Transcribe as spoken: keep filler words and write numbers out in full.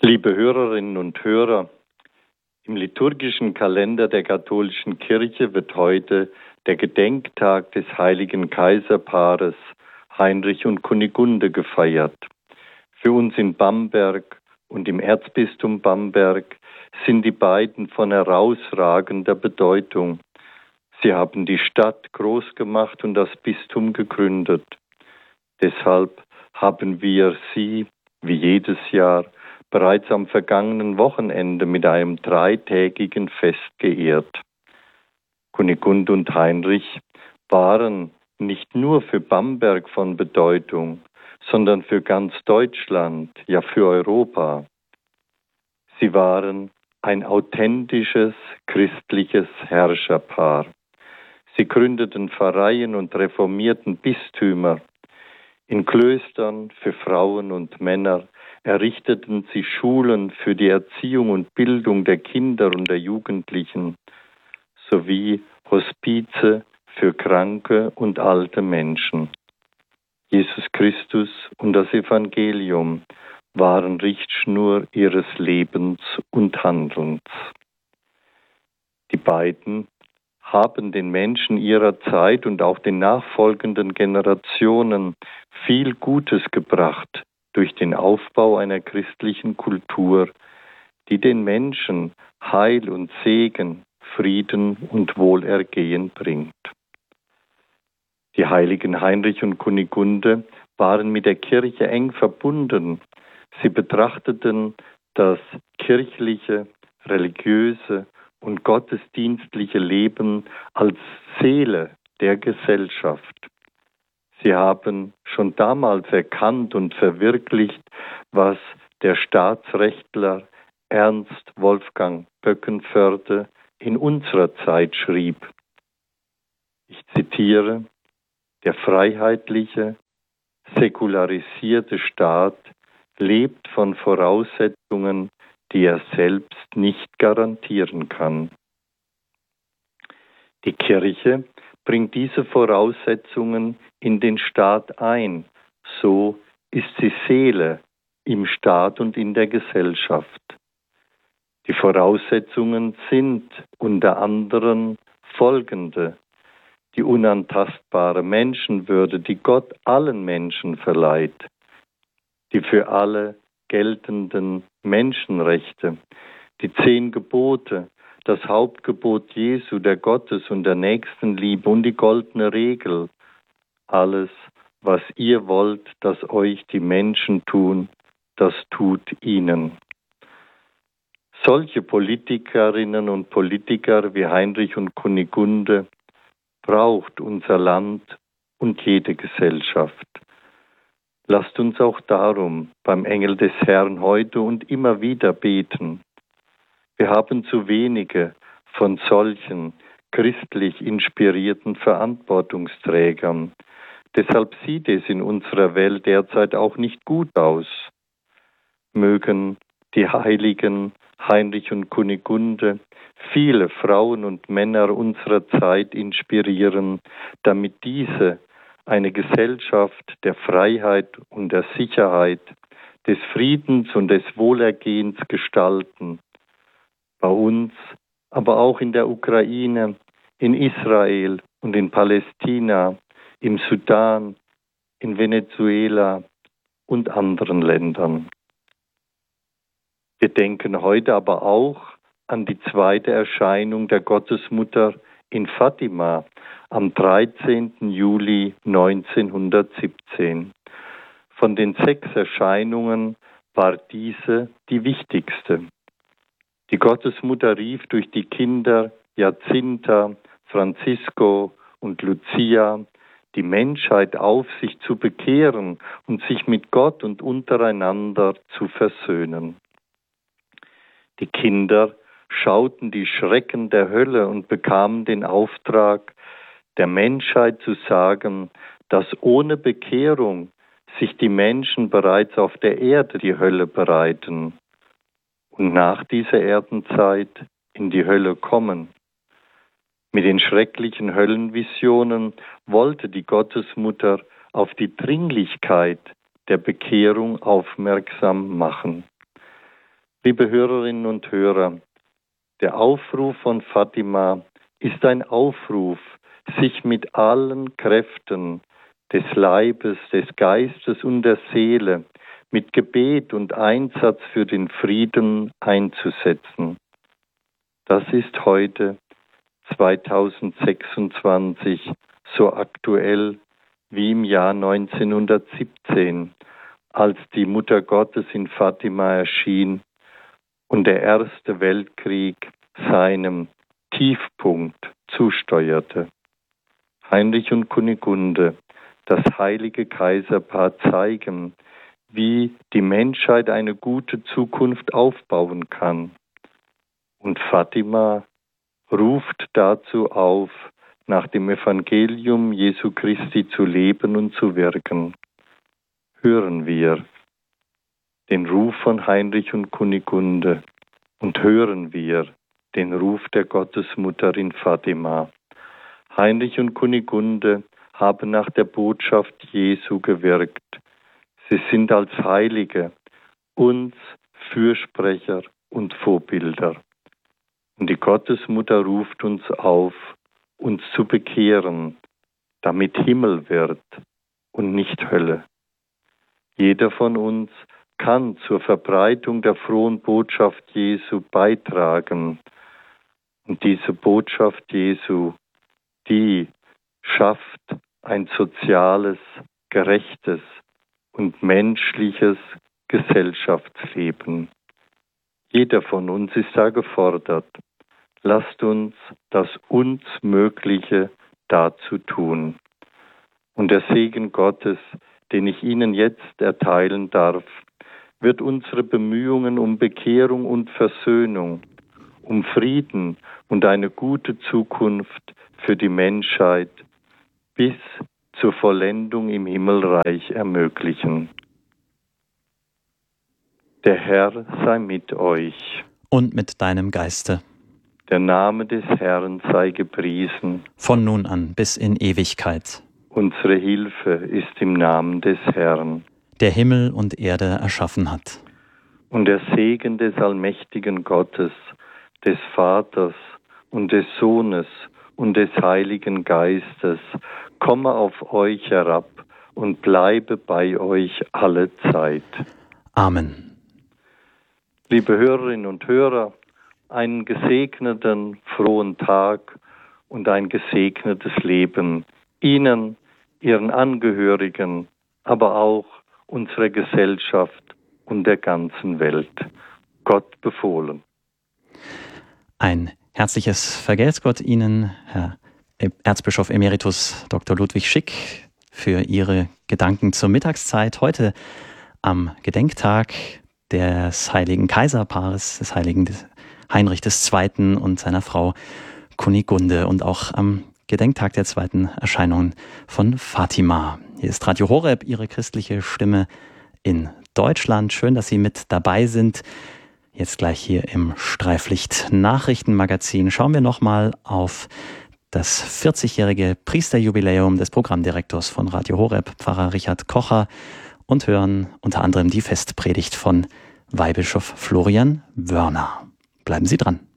Liebe Hörerinnen und Hörer, im liturgischen Kalender der katholischen Kirche wird heute der Gedenktag des heiligen Kaiserpaares Heinrich und Kunigunde gefeiert. Für uns in Bamberg und im Erzbistum Bamberg sind die beiden von herausragender Bedeutung. Sie haben die Stadt groß gemacht und das Bistum gegründet. Deshalb haben wir sie, wie jedes Jahr, bereits am vergangenen Wochenende mit einem dreitägigen Fest geehrt. Kunigunde und Heinrich waren nicht nur für Bamberg von Bedeutung, sondern für ganz Deutschland, ja für Europa. Sie waren ein authentisches christliches Herrscherpaar. Sie gründeten Pfarreien und reformierten Bistümer. In Klöstern für Frauen und Männer errichteten sie Schulen für die Erziehung und Bildung der Kinder und der Jugendlichen sowie Hospize für kranke und alte Menschen. Jesus Christus und das Evangelium waren Richtschnur ihres Lebens und Handelns. Die beiden haben den Menschen ihrer Zeit und auch den nachfolgenden Generationen viel Gutes gebracht durch den Aufbau einer christlichen Kultur, die den Menschen Heil und Segen, Frieden und Wohlergehen bringt. Die heiligen Heinrich und Kunigunde waren mit der Kirche eng verbunden. Sie betrachteten das kirchliche, religiöse und gottesdienstliche Leben als Seele der Gesellschaft. Sie haben schon damals erkannt und verwirklicht, was der Staatsrechtler Ernst Wolfgang Böckenförde in unserer Zeit schrieb. Ich zitiere: Der freiheitliche, säkularisierte Staat lebt von Voraussetzungen, die er selbst nicht garantieren kann. Die Kirche bringt diese Voraussetzungen in den Staat ein. So ist sie Seele im Staat und in der Gesellschaft. Die Voraussetzungen sind unter anderem folgende: die unantastbare Menschenwürde, die Gott allen Menschen verleiht, die für alle geltenden Menschenrechte, die zehn Gebote, das Hauptgebot Jesu, der Gottes- und der Nächstenliebe und die goldene Regel. Alles, was ihr wollt, dass euch die Menschen tun, das tut ihnen. Solche Politikerinnen und Politiker wie Heinrich und Kunigunde braucht unser Land und jede Gesellschaft. Lasst uns auch darum beim Engel des Herrn heute und immer wieder beten. Wir haben zu wenige von solchen christlich inspirierten Verantwortungsträgern. Deshalb sieht es in unserer Welt derzeit auch nicht gut aus. Mögen die heiligen Heinrich und Kunigunde viele Frauen und Männer unserer Zeit inspirieren, damit diese eine Gesellschaft der Freiheit und der Sicherheit, des Friedens und des Wohlergehens gestalten. Bei uns, aber auch in der Ukraine, in Israel und in Palästina, im Sudan, in Venezuela und anderen Ländern. Wir denken heute aber auch an die zweite Erscheinung der Gottesmutter in Fatima am dreizehnten Juli neunzehnhundertsiebzehn. Von den sechs Erscheinungen war diese die wichtigste. Die Gottesmutter rief durch die Kinder Jacinta, Francisco und Lucia die Menschheit auf, sich zu bekehren und sich mit Gott und untereinander zu versöhnen. Die Kinder schauten die Schrecken der Hölle und bekamen den Auftrag, der Menschheit zu sagen, dass ohne Bekehrung sich die Menschen bereits auf der Erde die Hölle bereiten und nach dieser Erdenzeit in die Hölle kommen. Mit den schrecklichen Höllenvisionen wollte die Gottesmutter auf die Dringlichkeit der Bekehrung aufmerksam machen. Liebe Hörerinnen und Hörer, der Aufruf von Fatima ist ein Aufruf, sich mit allen Kräften des Leibes, des Geistes und der Seele mit Gebet und Einsatz für den Frieden einzusetzen. Das ist heute zweitausendsechsundzwanzig so aktuell wie im Jahr neunzehnhundertsiebzehn, als die Mutter Gottes in Fatima erschien und der Erste Weltkrieg seinem Tiefpunkt zusteuerte. Heinrich und Kunigunde, das heilige Kaiserpaar, zeigen, wie die Menschheit eine gute Zukunft aufbauen kann. Und Fatima ruft dazu auf, nach dem Evangelium Jesu Christi zu leben und zu wirken. Hören wir den Ruf von Heinrich und Kunigunde und hören wir den Ruf der Gottesmutter in Fatima. Heinrich und Kunigunde haben nach der Botschaft Jesu gewirkt. Sie sind als Heilige uns Fürsprecher und Vorbilder. Und die Gottesmutter ruft uns auf, uns zu bekehren, damit Himmel wird und nicht Hölle. Jeder von uns kann zur Verbreitung der frohen Botschaft Jesu beitragen. Und diese Botschaft Jesu, die schafft ein soziales, gerechtes und menschliches Gesellschaftsleben. Jeder von uns ist da gefordert. Lasst uns das uns Mögliche dazu tun. Und der Segen Gottes, den ich Ihnen jetzt erteilen darf, wird unsere Bemühungen um Bekehrung und Versöhnung, um Frieden und eine gute Zukunft für die Menschheit bis zur Vollendung im Himmelreich ermöglichen. Der Herr sei mit euch. Und mit deinem Geiste. Der Name des Herrn sei gepriesen. Von nun an bis in Ewigkeit. Unsere Hilfe ist im Namen des Herrn, der Himmel und Erde erschaffen hat. Und der Segen des allmächtigen Gottes, des Vaters und des Sohnes und des Heiligen Geistes komme auf euch herab und bleibe bei euch alle Zeit. Amen. Liebe Hörerinnen und Hörer, einen gesegneten, frohen Tag und ein gesegnetes Leben Ihnen, Ihren Angehörigen, aber auch unserer Gesellschaft und der ganzen Welt. Gott befohlen. Ein herzliches Vergelt's Gott Ihnen, Herr Erzbischof Emeritus Doktor Ludwig Schick, für Ihre Gedanken zur Mittagszeit heute am Gedenktag des heiligen Kaiserpaares, des heiligen Heinrich der Zweite. Und seiner Frau Kunigunde und auch am Gedenktag der zweiten Erscheinung von Fatima. Hier ist Radio Horeb, Ihre christliche Stimme in Deutschland. Schön, dass Sie mit dabei sind. Jetzt gleich hier im Streiflicht-Nachrichtenmagazin schauen wir nochmal auf das vierzigjährige Priesterjubiläum des Programmdirektors von Radio Horeb, Pfarrer Richard Kocher, und hören unter anderem die Festpredigt von Weihbischof Florian Wörner. Bleiben Sie dran.